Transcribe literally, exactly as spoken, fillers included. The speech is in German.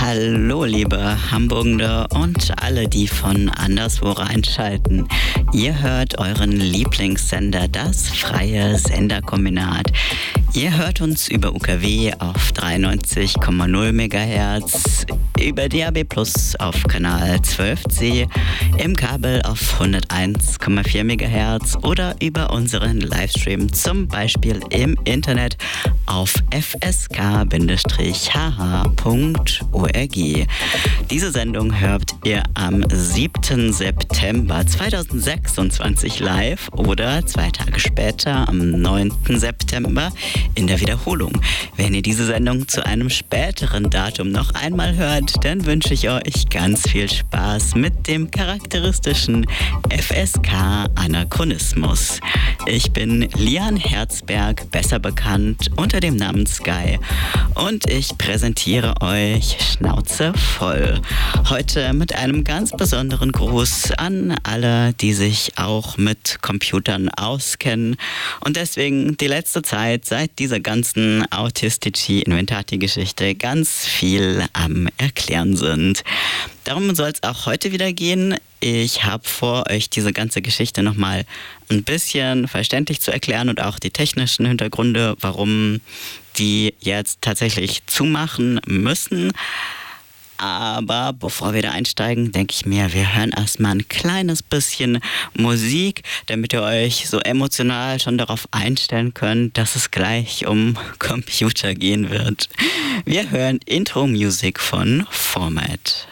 Hallo, liebe Hamburger und alle, die von anderswo reinschalten. Ihr hört euren Lieblingssender, das Freie Senderkombinat. Ihr hört uns über U K W auf dreiundneunzig Komma null Megahertz, über D A B Plus auf Kanal zwölf C, im Kabel auf hunderteins Komma vier Megahertz oder über unseren Livestream, zum Beispiel im Internet auf f s k h h punkt org. Diese Sendung hört ihr am siebten September zweitausendsechsundzwanzig live oder zwei Tage später am neunten September in der Wiederholung. Wenn ihr diese Sendung zu einem späteren Datum noch einmal hört, dann wünsche ich euch ganz viel Spaß mit dem charakteristischen F S K-Anachronismus. Ich bin Lian Herzberg, besser bekannt unter dem Namen Sky, und ich präsentiere euch Schnauze voll. Heute mit einem ganz besonderen Gruß an alle, die sich auch mit Computern auskennen und deswegen die letzte Zeit seit dieser ganzen Autistici-Inventati-Geschichte ganz viel am Erklären sind. Darum soll es auch heute wieder gehen. Ich habe vor, euch diese ganze Geschichte nochmal ein bisschen verständlich zu erklären und auch die technischen Hintergründe, warum die jetzt tatsächlich zumachen müssen. Aber bevor wir da einsteigen, denke ich mir, wir hören erstmal ein kleines bisschen Musik, damit ihr euch so emotional schon darauf einstellen könnt, dass es gleich um Computer gehen wird. Wir hören Intro-Musik von Format.